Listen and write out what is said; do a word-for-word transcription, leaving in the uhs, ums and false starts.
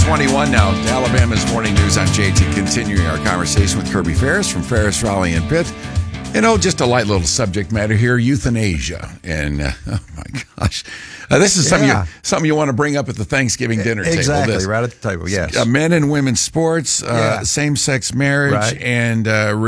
twenty-one now. Alabama's Morning News on J T. Continuing our conversation with Kirby Ferris from Ferris, Raleigh, and Pitt. You know, just a light little subject matter here, euthanasia. And, uh, oh, my gosh. Uh, this is something, Yeah. you, something you want to bring up at the Thanksgiving dinner table. Exactly, This. right at the table, yes. Uh, men and women's sports, uh, Yeah. same-sex marriage, Right. and uh,